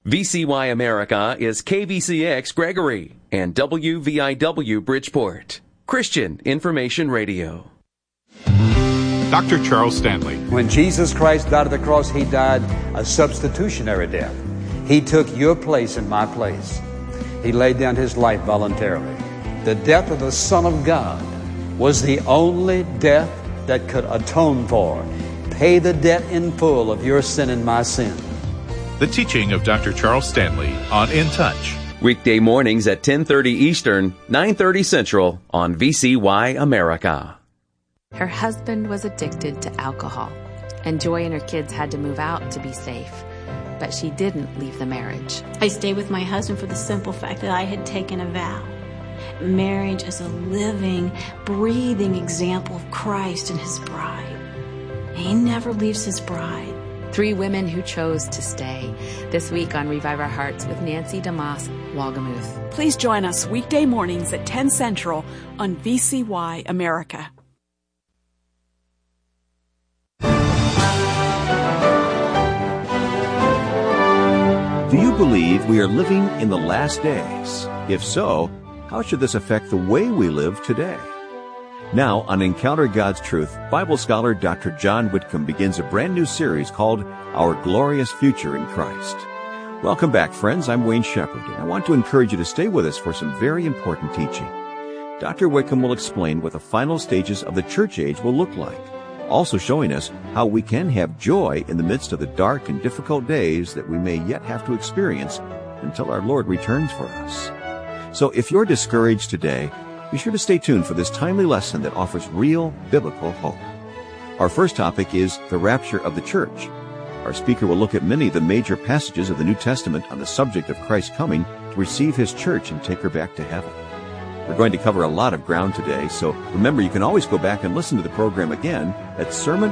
VCY America is KVCX Gregory and WVIW Bridgeport. Christian Information Radio. Dr. Charles Stanley. When Jesus Christ died at the cross, He died a substitutionary death. He took your place and my place. He laid down His life voluntarily. The death of the Son of God was the only death that could atone for, pay the debt in full of your sin and my sin. The teaching of Dr. Charles Stanley on In Touch. Weekday mornings at 10:30 Eastern, 9:30 Central on VCY America. Her husband was addicted to alcohol, and Joy and her kids had to move out to be safe. But she didn't leave the marriage. I stayed with my husband for the simple fact that I had taken a vow. Marriage is a living, breathing example of Christ and His bride. He never leaves His bride. 3 women who chose to stay. This week on Revive Our Hearts with Nancy DeMoss Walgamuth. Please join us weekday mornings at 10 Central on VCY America. Do you believe we are living in the last days? If so, how should this affect the way we live today? Now, on Encounter God's Truth, Bible scholar Dr. John Whitcomb begins a brand new series called Our Glorious Future in Christ. Welcome back, friends. I'm Wayne Shepherd, and I want to encourage you to stay with us for some very important teaching. Dr. Whitcomb will explain what the final stages of the church age will look like, also showing us how we can have joy in the midst of the dark and difficult days that we may yet have to experience until our Lord returns for us. So if you're discouraged today, be sure to stay tuned for this timely lesson that offers real biblical hope. Our first topic is the rapture of the church. Our speaker will look at many of the major passages of the New Testament on the subject of Christ coming to receive His church and take her back to heaven. We're going to cover a lot of ground today, so remember you can always go back and listen to the program again at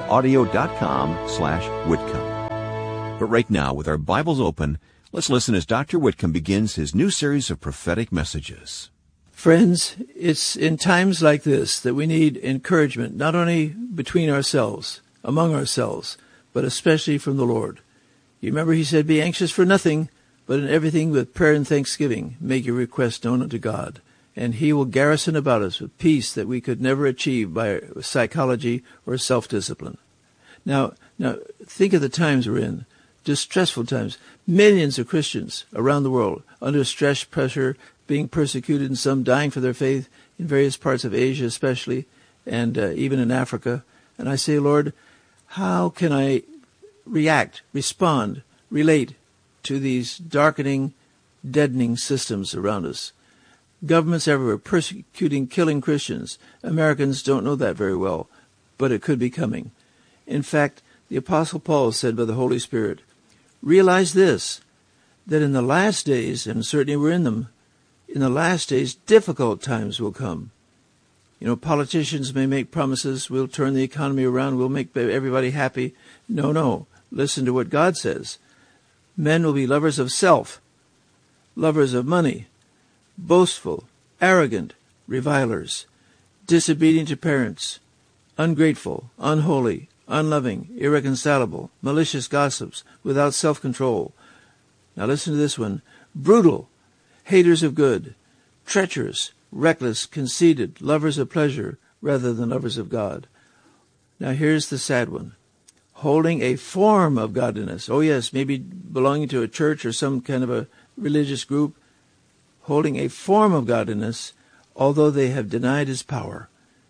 sermonaudio.com/Whitcomb. But right now, with our Bibles open, let's listen as Dr. Whitcomb begins his new series of prophetic messages. Friends, it's in times like this that we need encouragement, not only between ourselves, among ourselves, but especially from the Lord. You remember He said, "Be anxious for nothing, but in everything with prayer and thanksgiving, make your requests known unto God. And He will garrison about us with peace that we could never achieve by psychology or self-discipline." Now, think of the times we're in, distressful times. Millions of Christians around the world under stress, pressure, being persecuted, and some dying for their faith in various parts of Asia especially, and even in Africa. And I say, Lord, how can I react, respond, relate to these darkening, deadening systems around us? Governments everywhere persecuting, killing Christians. Americans don't know that very well, but it could be coming. In fact, the Apostle Paul said by the Holy Spirit, realize this, that in the last days, and certainly we're in them, in the last days, difficult times will come. You know, politicians may make promises, we'll turn the economy around, we'll make everybody happy. No. Listen to what God says. Men will be lovers of self, lovers of money, boastful, arrogant, revilers, disobedient to parents, ungrateful, unholy, unloving, irreconcilable, malicious gossips, without self-control. Now listen to this one. Brutal, haters of good, treacherous, reckless, conceited, lovers of pleasure rather than lovers of God. Now here's the sad one. Holding a form of godliness. Oh yes, maybe belonging to a church or some kind of a religious group. Holding a form of godliness, although they have denied His power.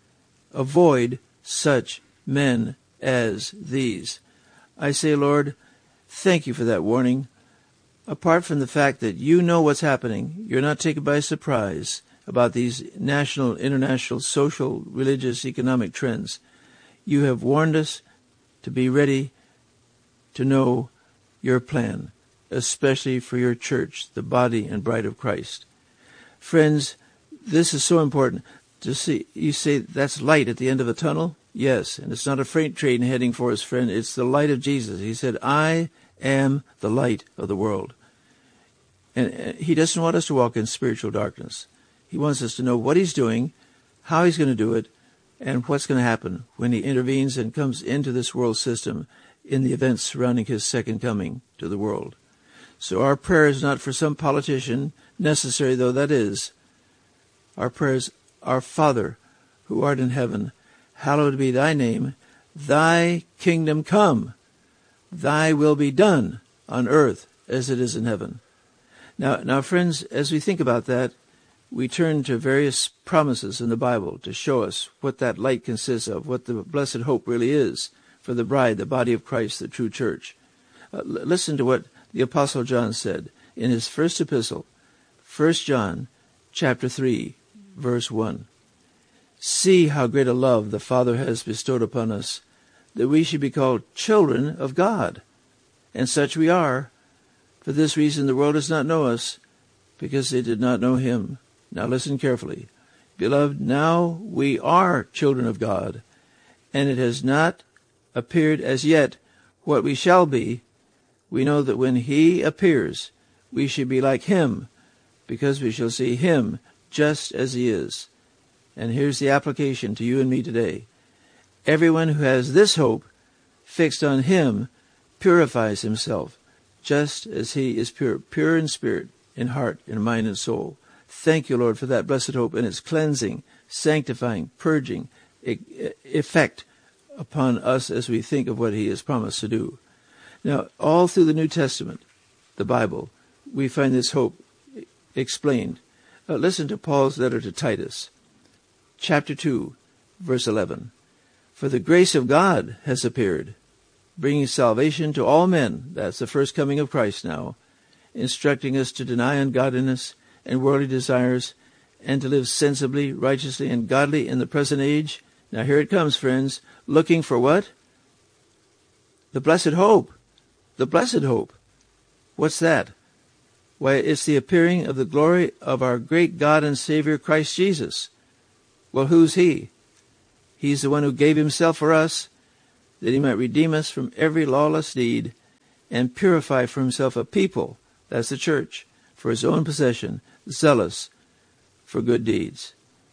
Avoid such men as these. I say, Lord, thank You for that warning. Apart from the fact that You know what's happening, You're not taken by surprise about these national, international, social, religious, economic trends. You have warned us to be ready to know Your plan, especially for Your church, the body and bride of Christ. Friends, this is so important to see. You say that's light at the end of a tunnel? Yes, and it's not a freight train heading for us, friend. It's the light of Jesus. He said, I am the light of the world. And He doesn't want us to walk in spiritual darkness. He wants us to know what He's doing, how He's going to do it, and what's going to happen when He intervenes and comes into this world system in the events surrounding His second coming to the world. So our prayer is not for some politician, necessary though that is. Our prayer is, Our Father, who art in heaven, hallowed be thy name. Thy kingdom come. Thy will be done on earth as it is in heaven. Now, friends, as we think about that, we turn to various promises in the Bible to show us what that light consists of, what the blessed hope really is for the bride, the body of Christ, the true church. Listen to what the Apostle John said in his first epistle, 1 John chapter 3, verse 1. See how great a love the Father has bestowed upon us, that we should be called children of God. And such we are. For this reason the world does not know us, because they did not know him. Now listen carefully. Beloved, now we are children of God, and it has not appeared as yet what we shall be. We know that when he appears, we shall be like him, because we shall see him just as he is. And here's the application to you and me today. Everyone who has this hope fixed on him purifies himself, just as he is pure, pure in spirit, in heart, in mind, and soul. Thank you, Lord, for that blessed hope and its cleansing, sanctifying, purging effect upon us as we think of what he has promised to do. Now, all through the New Testament, the Bible, we find this hope explained. Listen to Paul's letter to Titus, chapter 2, verse 11. For the grace of God has appeared, bringing salvation to all men. That's the first coming of Christ now, instructing us to deny ungodliness and worldly desires, and to live sensibly, righteously, and godly in the present age. Now here it comes, friends. Looking for what? The blessed hope. The blessed hope. What's that? Why, it's the appearing of the glory of our great God and Savior, Christ Jesus. Well, who's he? He's the one who gave himself for us, that he might redeem us from every lawless deed and purify for himself a people, that's the church, for his own possession, zealous for good deeds.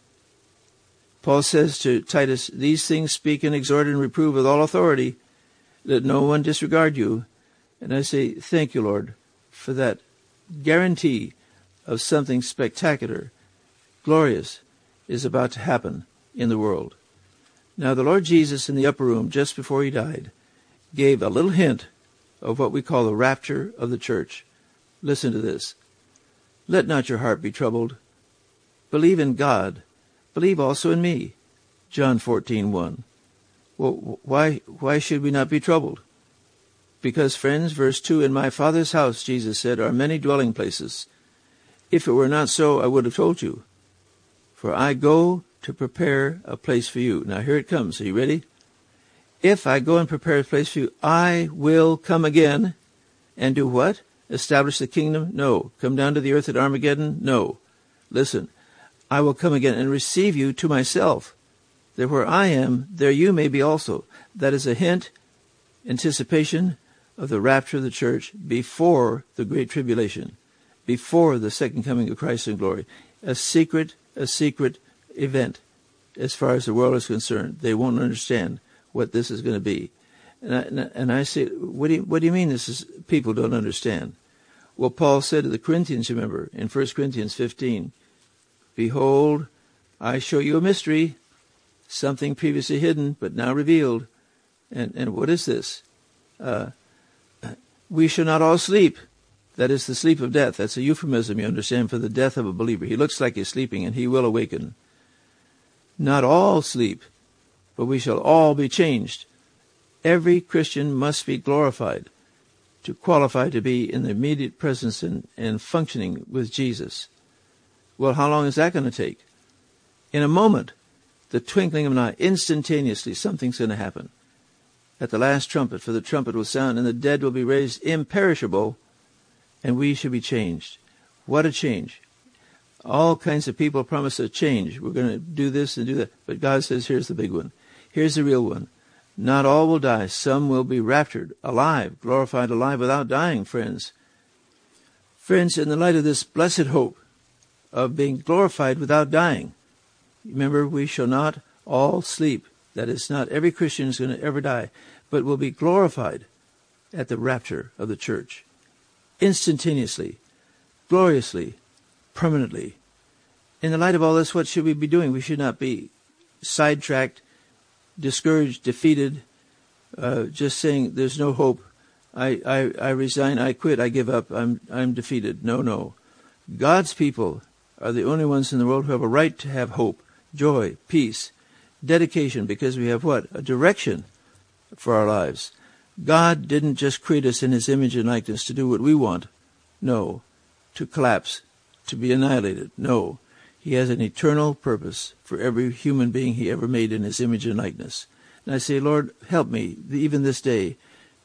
Paul says to Titus, these things speak and exhort and reprove with all authority, let no one disregard you. And I say, thank you, Lord, for that guarantee of something spectacular, glorious, is about to happen in the world. Now, the Lord Jesus in the upper room, just before he died, gave a little hint of what we call the rapture of the church. Listen to this. Let not your heart be troubled. Believe in God. Believe also in me. John 14:1. Well, why should we not be troubled? Because, friends, verse 2, in my Father's house, Jesus said, are many dwelling places. If it were not so, I would have told you. For I go to prepare a place for you. Now here it comes. Are you ready? If I go and prepare a place for you, I will come again and do what? Establish the kingdom? No. Come down to the earth at Armageddon? No. Listen, I will come again and receive you to myself, that where I am, there you may be also. That is a hint, anticipation of the rapture of the church before the great tribulation, before the second coming of Christ in glory. A secret event as far as the world is concerned. They won't understand what this is going to be. And I say, what do you mean this is people don't understand? Well, Paul said to the Corinthians, remember, in 1 Corinthians 15, behold, I show you a mystery, something previously hidden, but now revealed. And what is this? We shall not all sleep. That is the sleep of death. That's a euphemism, you understand, for the death of a believer. He looks like he's sleeping, and he will awaken. Not all sleep, but we shall all be changed. Every Christian must be glorified to qualify to be in the immediate presence and functioning with Jesus. Well, how long is that going to take? In a moment, the twinkling of an eye, instantaneously, something's going to happen. At the last trumpet, for the trumpet will sound, and the dead will be raised imperishable, and we shall be changed. What a change. All kinds of people promise a change. We're going to do this and do that. But God says, here's the big one. Here's the real one. Not all will die. Some will be raptured, alive, glorified alive without dying, friends. Friends, in the light of this blessed hope of being glorified without dying, remember, we shall not all sleep. That is, not every Christian is going to ever die, but will be glorified at the rapture of the church. instantaneously, gloriously, permanently. In the light of all this, what should we be doing? We should not be sidetracked, discouraged, defeated, just saying there's no hope. I resign, I quit, I give up, I'm defeated. No. God's people are the only ones in the world who have a right to have hope, joy, peace, dedication, because we have what? A direction for our lives. God didn't just create us in his image and likeness to do what we want. No. To collapse, to be annihilated. No. He has an eternal purpose for every human being he ever made in his image and likeness. And I say, Lord, help me, even this day,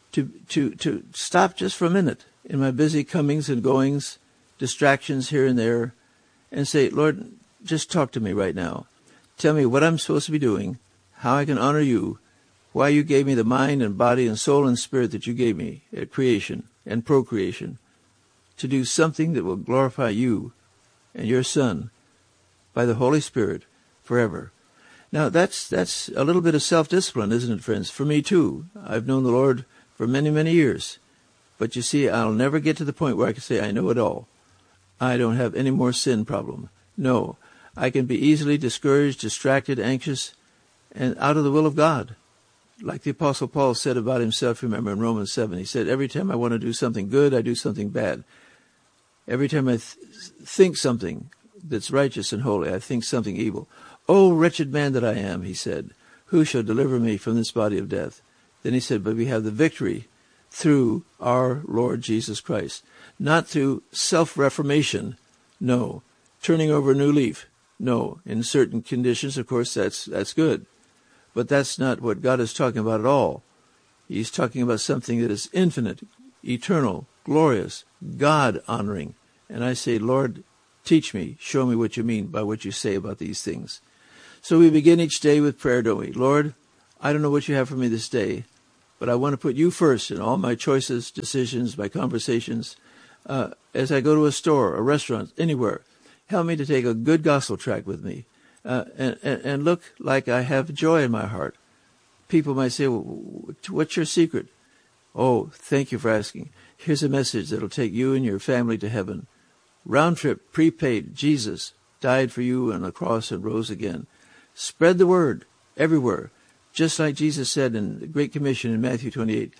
to stop just for a minute in my busy comings and goings, distractions here and there, and say, Lord, just talk to me right now. Tell me what I'm supposed to be doing, how I can honor you, why you gave me the mind and body and soul and spirit that you gave me at creation and procreation, to do something that will glorify you and your Son by the Holy Spirit forever. Now, that's a little bit of self-discipline, isn't it, friends? For me, too. I've known the Lord for many, many years. But you see, I'll never get to the point where I can say, I know it all. I don't have any more sin problem. No, I can be easily discouraged, distracted, anxious, and out of the will of God. Like the Apostle Paul said about himself, remember, in Romans 7, he said, every time I want to do something good, I do something bad. Every time I think something that's righteous and holy, I think something evil. Oh, wretched man that I am, he said, who shall deliver me from this body of death? Then he said, but we have the victory through our Lord Jesus Christ. Not through self-reformation, no. Turning over a new leaf, no. In certain conditions, of course, that's good. But that's not what God is talking about at all. He's talking about something that is infinite, eternal, glorious, God-honoring. And I say, Lord, teach me, show me what you mean by what you say about these things. So we begin each day with prayer, don't we? Lord, I don't know what you have for me this day, but I want to put you first in all my choices, decisions, my conversations. As I go to a store, a restaurant, anywhere, help me to take a good gospel tract with me and look like I have joy in my heart. People might say, well, what's your secret? Oh, thank you for asking. Here's a message that'll take you and your family to heaven. Round trip, prepaid, Jesus died for you on the cross and rose again. Spread the word everywhere, just like Jesus said in the Great Commission in Matthew 28.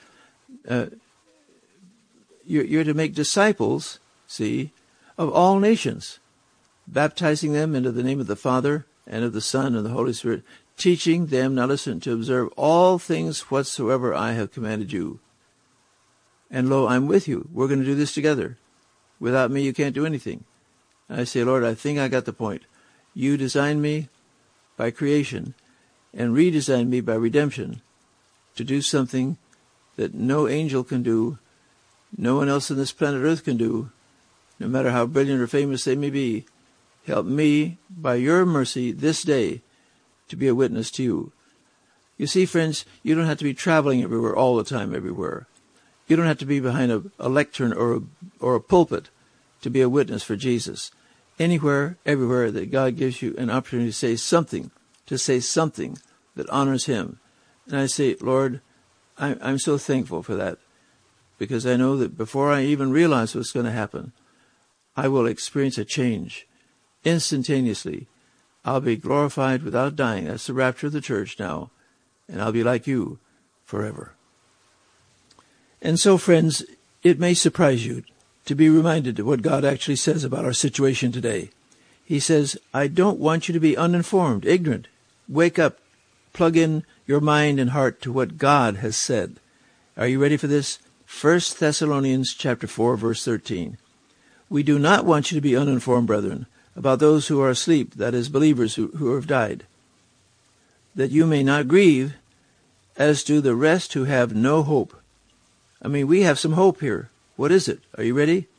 You're to make disciples, see, of all nations, baptizing them into the name of the Father and of the Son and the Holy Spirit, teaching them, now listen, to observe all things whatsoever I have commanded you. And lo, I'm with you. We're going to do this together. Without me, you can't do anything. I say, Lord, I think I got the point. You designed me by creation and redesigned me by redemption to do something that no angel can do, no one else on this planet Earth can do, no matter how brilliant or famous they may be. Help me, by your mercy, this day, to be a witness to you. You see, friends, you don't have to be traveling everywhere all the time everywhere. You don't have to be behind a lectern or a pulpit to be a witness for Jesus. Anywhere, everywhere that God gives you an opportunity to say something that honors him. And I say, Lord, I'm so thankful for that, because I know that before I even realize what's going to happen, I will experience a change instantaneously. I'll be glorified without dying. That's the rapture of the church now. And I'll be like you forever. And so, friends, it may surprise you to be reminded of what God actually says about our situation today. He says, I don't want you to be uninformed, ignorant. Wake up, plug in your mind and heart to what God has said. Are you ready for this? 1 Thessalonians chapter 4, verse 13. We do not want you to be uninformed, brethren, about those who are asleep, that is, believers who have died, that you may not grieve, as do the rest who have no hope. I mean, we have some hope here. What is it? Are you ready?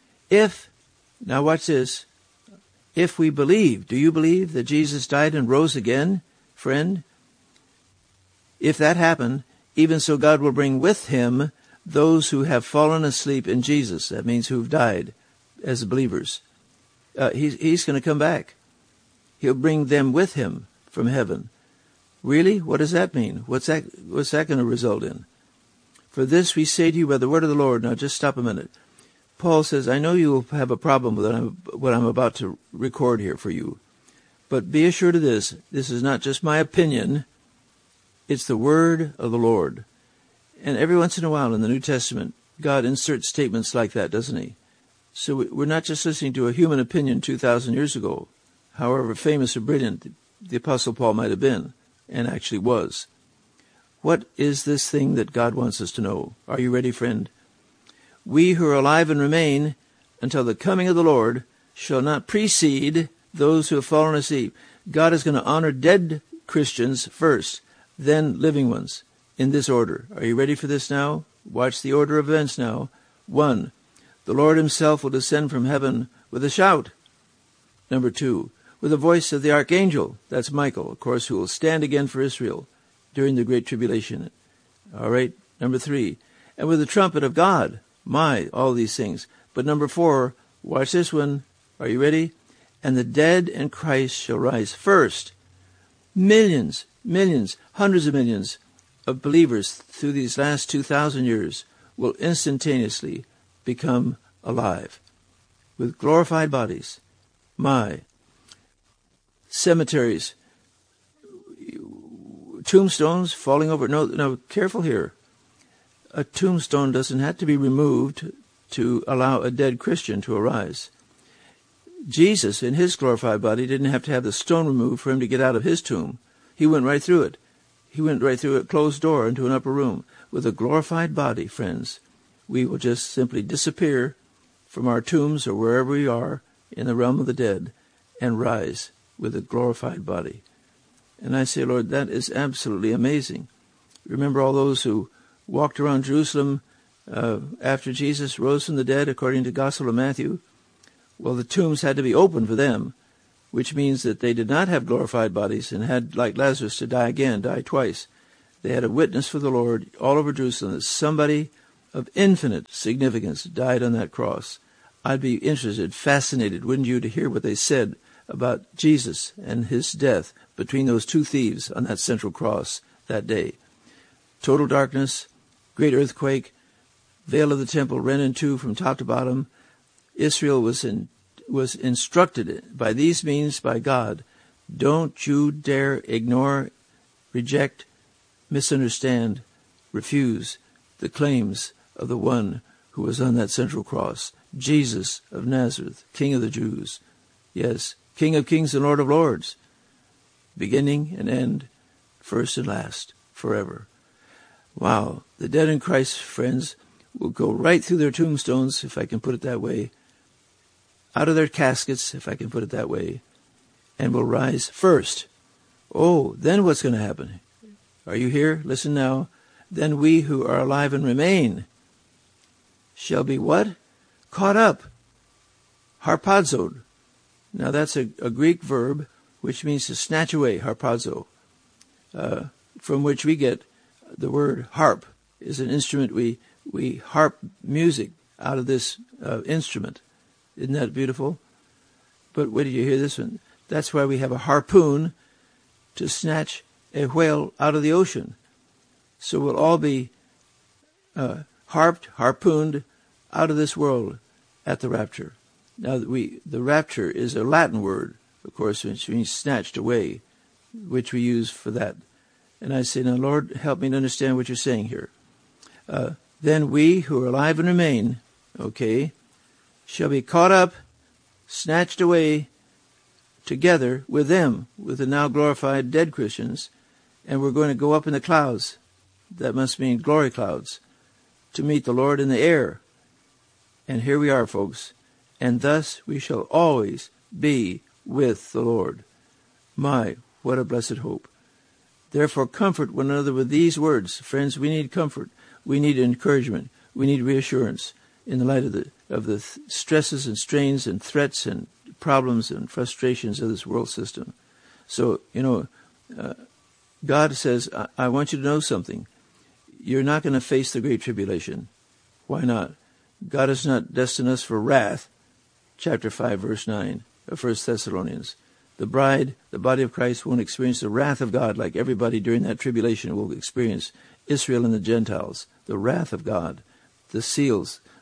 Now watch this, if we believe, do you believe that Jesus died and rose again, friend? If that happened, even so God will bring with him those who have fallen asleep in Jesus. That means who've died as believers. He's going to come back. He'll bring them with him from heaven. Really? What does that mean? What's that going to result in? For this we say to you by the word of the Lord. Now just stop a minute. Paul says, I know you will have a problem with what I'm about to record here for you. But be assured of this. This is not just my opinion. It's the word of the Lord. And every once in a while in the New Testament, God inserts statements like that, doesn't he? So we're not just listening to a human opinion 2,000 years ago, however famous or brilliant the Apostle Paul might have been, and actually was. What is this thing that God wants us to know? Are you ready, friend? We who are alive and remain until the coming of the Lord shall not precede those who have fallen asleep. God is going to honor dead Christians first, then living ones, in this order. Are you ready for this now? Watch the order of events now. 1, the Lord himself will descend from heaven with a shout. 2, with the voice of the archangel, that's Michael, of course, who will stand again for Israel during the Great Tribulation. All right, 3, and with the trumpet of God. All these things. But 4, watch this one. Are you ready? And the dead in Christ shall rise first. Millions, hundreds of millions of believers through these last 2,000 years will instantaneously become alive with glorified bodies. Cemeteries, tombstones falling over. No, careful here. A tombstone doesn't have to be removed to allow a dead Christian to arise. Jesus, in his glorified body, didn't have to have the stone removed for him to get out of his tomb. He went right through it. He went right through a closed door into an upper room. With a glorified body, friends, we will just simply disappear from our tombs or wherever we are in the realm of the dead and rise with a glorified body. And I say, Lord, that is absolutely amazing. Remember all those who walked around Jerusalem after Jesus rose from the dead, according to the Gospel of Matthew? Well, the tombs had to be open for them, which means that they did not have glorified bodies and had, like Lazarus, to die again, die twice. They had a witness for the Lord all over Jerusalem that somebody of infinite significance died on that cross. I'd be interested, fascinated, wouldn't you, to hear what they said about Jesus and his death between those two thieves on that central cross that day. Total darkness, great earthquake, veil of the temple rent in two from top to bottom. Israel was instructed by these means by God. Don't you dare ignore, reject, misunderstand, refuse the claims of the one who was on that central cross, Jesus of Nazareth, King of the Jews. Yes, King of kings and Lord of lords, beginning and end, first and last, forever. Wow, the dead in Christ, friends, will go right through their tombstones, if I can put it that way, out of their caskets, if I can put it that way, and will rise first. Oh, then what's going to happen? Are you here? Listen now. Then we who are alive and remain shall be what? Caught up. Harpazoed. Now that's a Greek verb which means to snatch away, harpazo, from which we get the word harp. Is an instrument. We harp music out of this instrument. Isn't that beautiful? But wait till you hear this one. That's why we have a harpoon to snatch a whale out of the ocean. So we'll all be harpooned out of this world at the rapture. Now, the rapture is a Latin word, of course, which means snatched away, which we use for that. And I say, now, Lord, help me to understand what you're saying here. Then we who are alive and remain, shall be caught up, snatched away together with them, with the now glorified dead Christians, and we're going to go up in the clouds. That must mean glory clouds, to meet the Lord in the air. And here we are, folks. And thus we shall always be with the Lord. My, what a blessed hope. Therefore, comfort one another with these words. Friends, we need comfort. We need encouragement. We need reassurance in the light of the stresses and strains and threats and problems and frustrations of this world system. So, God says, I want you to know something. You're not going to face the Great Tribulation. Why not? God has not destined us for wrath. Chapter 5, verse 9 of 1 Thessalonians. The bride, the body of Christ, won't experience the wrath of God like everybody during that tribulation will experience. Israel and the Gentiles, the wrath of God, the seals,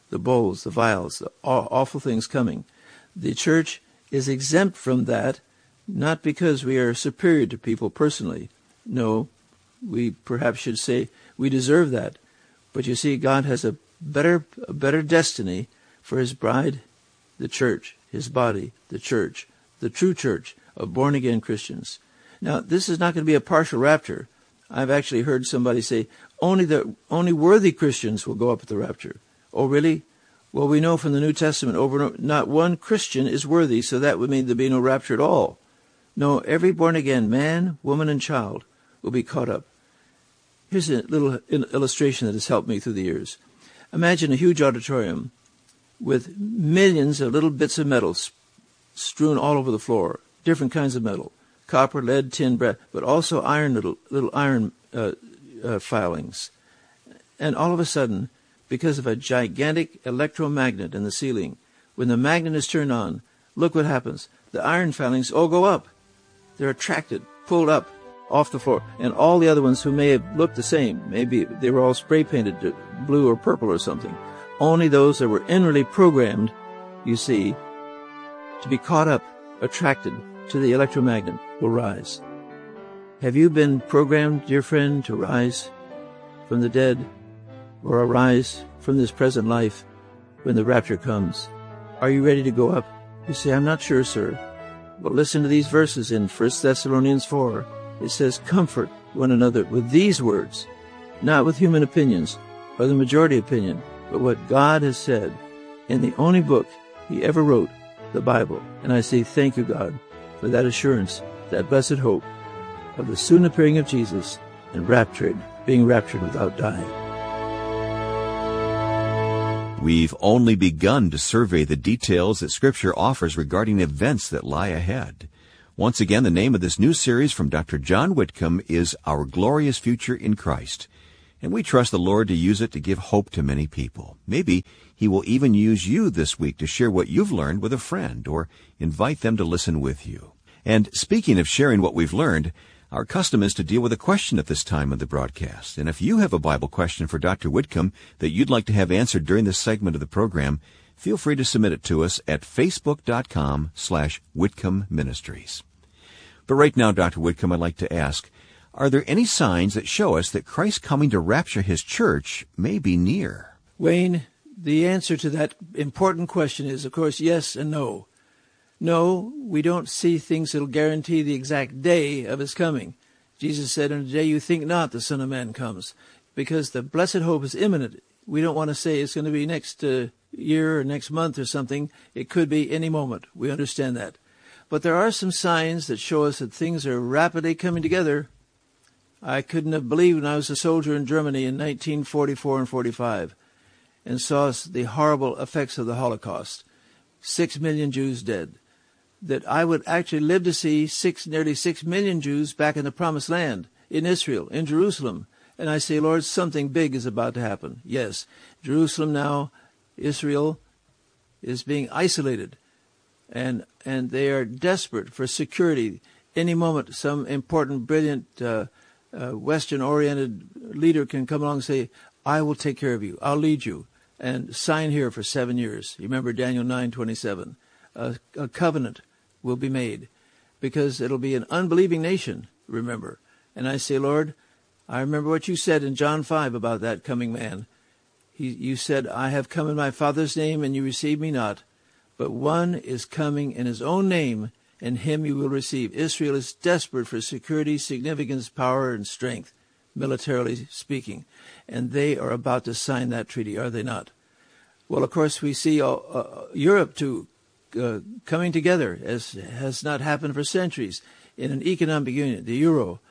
the bowls, the vials, the awful things coming. The church is exempt from that, not because we are superior to people personally. No, we perhaps should say we deserve that. But you see, God has a better destiny for his bride, the church, his body, the church, the true church of born-again Christians. Now, this is not going to be a partial rapture. I've actually heard somebody say, only worthy Christians will go up at the rapture. Oh, really? Well, we know from the New Testament not one Christian is worthy, so that would mean there'd be no rapture at all. No, every born-again man, woman, and child will be caught up. Here's a little illustration that has helped me through the years. Imagine a huge auditorium with millions of little bits of metal strewn all over the floor, different kinds of metal, copper, lead, tin, brass, but also iron, little iron filings. And all of a sudden, because of a gigantic electromagnet in the ceiling, when the magnet is turned on, look what happens. The iron filings all go up. They're attracted, pulled up off the floor. And all the other ones who may have looked the same, maybe they were all spray painted to blue or purple or something. Only those that were inwardly programmed, you see, to be caught up, attracted to the electromagnet will rise. Have you been programmed, dear friend, to rise from the dead or arise from this present life when the rapture comes? Are you ready to go up? You say, I'm not sure, sir. But listen to these verses in 1 Thessalonians 4. It says, comfort one another with these words, not with human opinions or the majority opinion, but what God has said in the only book he ever wrote, the Bible. And I say, thank you, God, for that assurance, that blessed hope of the soon appearing of Jesus and being raptured without dying. We've only begun to survey the details that Scripture offers regarding events that lie ahead. Once again, the name of this new series from Dr. John Whitcomb is Our Glorious Future in Christ. And we trust the Lord to use it to give hope to many people. Maybe he will even use you this week to share what you've learned with a friend or invite them to listen with you. And speaking of sharing what we've learned, our custom is to deal with a question at this time of the broadcast. And if you have a Bible question for Dr. Whitcomb that you'd like to have answered during this segment of the program, feel free to submit it to us at facebook.com/Whitcomb Ministries. But right now, Dr. Whitcomb, I'd like to ask, are there any signs that show us that Christ coming to rapture his church may be near? Wayne, the answer to that important question is, of course, yes and no. No, we don't see things that will guarantee the exact day of his coming. Jesus said, in a day you think not, the Son of Man comes. Because the blessed hope is imminent. We don't want to say it's going to be next year or next month or something. It could be any moment. We understand that. But there are some signs that show us that things are rapidly coming together. I couldn't have believed when I was a soldier in Germany in 1944 and 45 and saw the horrible effects of the Holocaust. 6 million Jews dead. That I would actually live to see nearly 6 million Jews back in the Promised Land, in Israel, in Jerusalem. And I say, Lord, something big is about to happen. Yes, Jerusalem now, Israel, is being isolated. And they are desperate for security. Any moment, some important, brilliant, Western-oriented leader can come along and say, I will take care of you. I'll lead you. And sign here for 7 years. You remember Daniel 9:27. A covenant will be made because it'll be an unbelieving nation, remember. And I say, Lord, I remember what you said in John 5 about that coming man. You said, I have come in my Father's name and you receive me not. But one is coming in his own name, and him you will receive. Israel is desperate for security, significance, power, and strength, militarily speaking. And they are about to sign that treaty, are they not? Well, of course, we see Europe too coming together, as has not happened for centuries, in an economic union, the euro.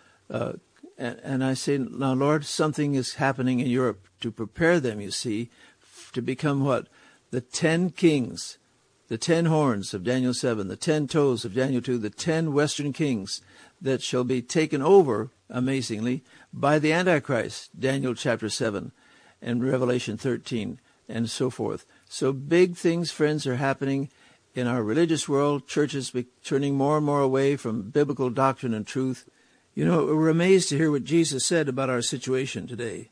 And I say, now, Lord, something is happening in Europe to prepare them, you see, to become what? The 10 kings. The 10 horns of Daniel 7, the 10 toes of Daniel 2, the 10 western kings that shall be taken over, amazingly, by the Antichrist, Daniel chapter 7 and Revelation 13 and so forth. So big things, friends, are happening in our religious world. Churches be turning more and more away from biblical doctrine and truth. You know, we're amazed to hear what Jesus said about our situation today.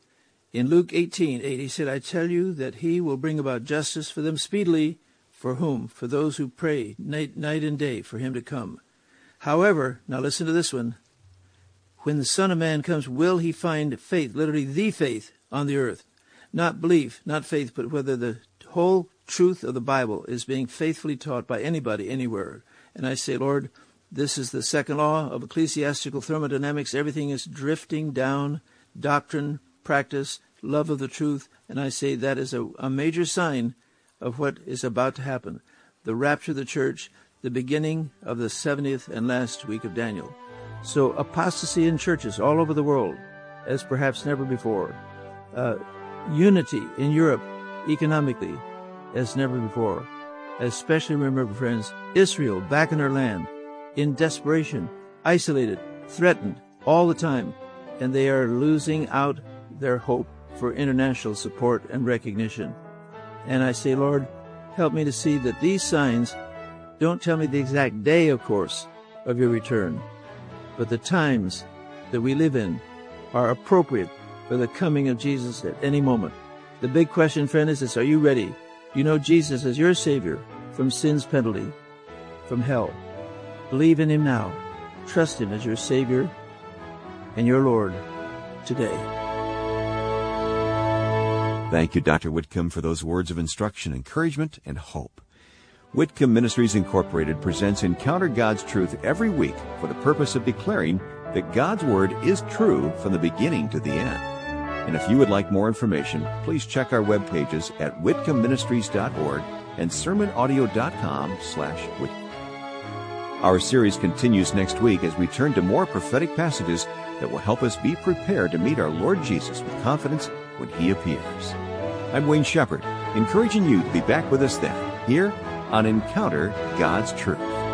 In Luke 18:8, he said, I tell you that he will bring about justice for them speedily. For whom? For those who pray night and day for him to come. However, now listen to this one. When the Son of Man comes, will he find faith, literally the faith, on the earth? Not belief, not faith, but whether the whole truth of the Bible is being faithfully taught by anybody, anywhere. And I say, Lord, this is the second law of ecclesiastical thermodynamics. Everything is drifting down, doctrine, practice, love of the truth. And I say that is a major sign of what is about to happen. The rapture of the church, the beginning of the 70th and last week of Daniel. So apostasy in churches all over the world, as perhaps never before. Unity in Europe economically as never before. Especially remember, friends, Israel back in her land, in desperation, isolated, threatened all the time, and they are losing out their hope for international support and recognition. And I say, Lord, help me to see that these signs don't tell me the exact day, of course, of your return, but the times that we live in are appropriate for the coming of Jesus at any moment. The big question, friend, is this: are you ready? Do you know Jesus as your Savior from sin's penalty, from hell? Believe in him now. Trust him as your Savior and your Lord today. Thank you, Dr. Whitcomb, for those words of instruction, encouragement, and hope. Whitcomb Ministries Incorporated presents Encounter God's Truth every week for the purpose of declaring that God's Word is true from the beginning to the end. And if you would like more information, please check our web pages at whitcombministries.org and sermonaudio.com/Whitcomb. Our series continues next week as we turn to more prophetic passages that will help us be prepared to meet our Lord Jesus with confidence when He appears. I'm Wayne Shepherd, encouraging you to be back with us then, here on Encounter God's Truth.